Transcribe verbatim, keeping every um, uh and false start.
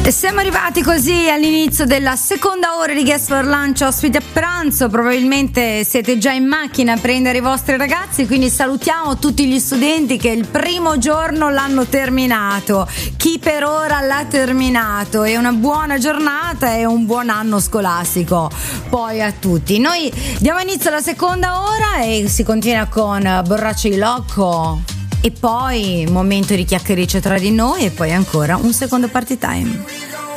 E siamo arrivati così all'inizio della seconda ora di Guest for Lunch, ospiti a pranzo. Probabilmente siete già in macchina a prendere i vostri ragazzi, quindi salutiamo tutti gli studenti che il primo giorno l'hanno terminato, chi per ora l'ha terminato, e una buona giornata e un buon anno scolastico poi a tutti. Noi diamo inizio alla seconda ora e si continua con Borraccio di Loco e poi momento di chiacchiericcio tra di noi e poi ancora un secondo party time.